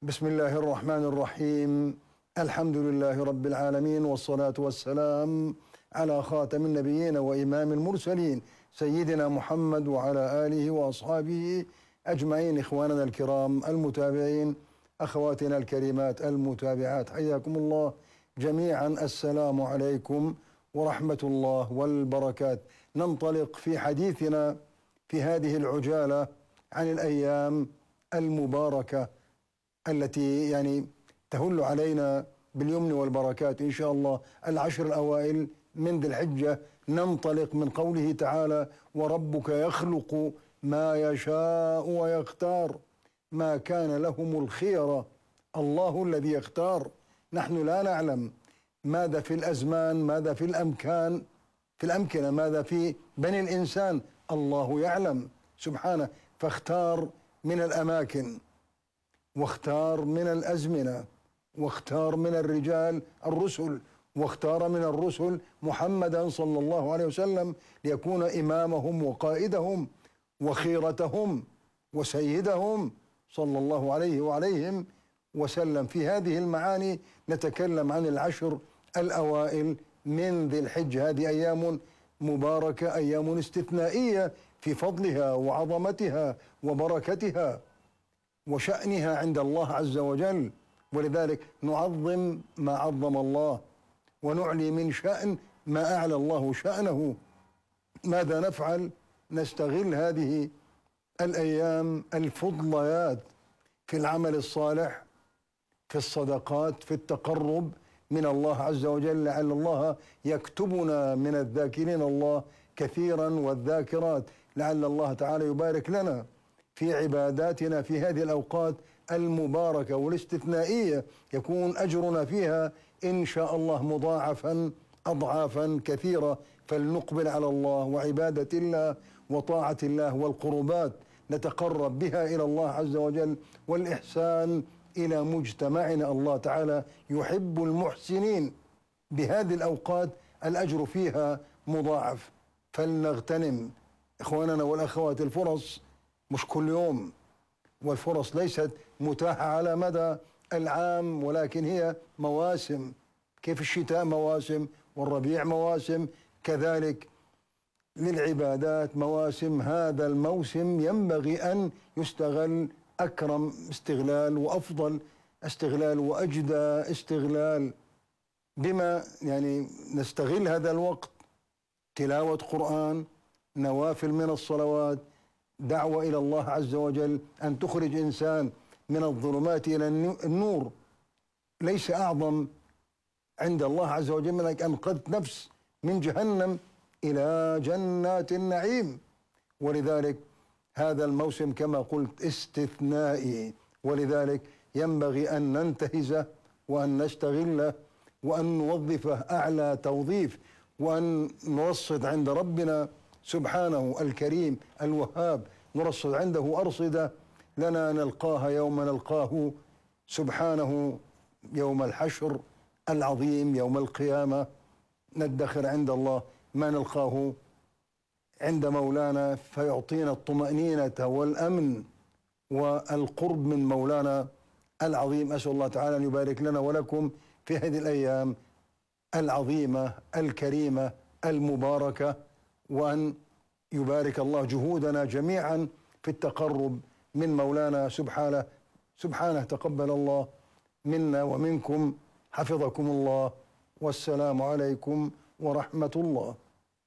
بسم الله الرحمن الرحيم. الحمد لله رب العالمين، والصلاة والسلام على خاتم النبيين وإمام المرسلين سيدنا محمد وعلى آله وأصحابه أجمعين. إخواننا الكرام المتابعين، أخواتنا الكريمات المتابعات، حياكم الله جميعا. السلام عليكم ورحمة الله والبركات. ننطلق في حديثنا في هذه العجالة عن الأيام المباركة التي تهل علينا باليمن والبركات إن شاء الله. العشر الأوائل من ذي الحجة، ننطلق من قوله تعالى: وربك يخلق ما يشاء ويختار ما كان لهم الخيرة. الله الذي يختار، نحن لا نعلم ماذا في الأزمان، ماذا في الأمكنة، ماذا في بني الإنسان، الله يعلم سبحانه. فاختار من الأماكن، واختار من الأزمنة، واختار من الرجال الرسل، واختار من الرسل محمدا صلى الله عليه وسلم ليكون إمامهم وقائدهم وخيرتهم وسيدهم صلى الله عليه وعليهم وسلم. في هذه المعاني نتكلم عن العشر الأوائل من ذي الحجة. هذه أيام مباركة، أيام استثنائية في فضلها وعظمتها وبركتها وشأنها عند الله عز وجل، ولذلك نعظم ما عظم الله ونعلي من شأن ما أعلى الله شأنه. ماذا نفعل؟ نستغل هذه الأيام الفضليات في العمل الصالح، في الصدقات، في التقرب من الله عز وجل، لعل الله يكتبنا من الذاكرين الله كثيرا والذاكرات، لعل الله تعالى يبارك لنا في عباداتنا في هذه الأوقات المباركة والاستثنائية، يكون أجرنا فيها إن شاء الله مضاعفا أضعافا كثيرة. فلنقبل على الله وعبادة الله وطاعة الله والقربات نتقرب بها إلى الله عز وجل، والإحسان إلى مجتمعنا. الله تعالى يحب المحسنين بهذه الأوقات، الأجر فيها مضاعف. فلنغتنم إخواننا والأخوات الفرص، مش كل يوم، والفرص ليست متاحة على مدى العام، ولكن هي مواسم. كيف الشتاء مواسم والربيع مواسم، كذلك للعبادات مواسم. هذا الموسم ينبغي أن يستغل أكرم استغلال وأفضل استغلال وأجدى استغلال، بما نستغل هذا الوقت: تلاوة قرآن، نوافل من الصلوات، دعوة إلى الله عز وجل، أن تخرج إنسان من الظلمات إلى النور. ليس أعظم عند الله عز وجل من أنك أنقذت نفس من جهنم إلى جنات النعيم. ولذلك هذا الموسم كما قلت استثنائي، ولذلك ينبغي أن ننتهزه وأن نستغله وأن نوظفه أعلى توظيف، وأن نرصد عند ربنا سبحانه الكريم الوهاب، نرصد عنده أرصدة لنا نلقاها يوم نلقاه سبحانه، يوم الحشر العظيم، يوم القيامة. ندخر عند الله ما نلقاه عند مولانا فيعطينا الطمأنينة والأمن والقرب من مولانا العظيم. أسأل الله تعالى أن يبارك لنا ولكم في هذه الأيام العظيمة الكريمة المباركة، وأن يبارك الله جهودنا جميعا في التقرب من مولانا سبحانه. تقبل الله منا ومنكم، حفظكم الله، والسلام عليكم ورحمة الله.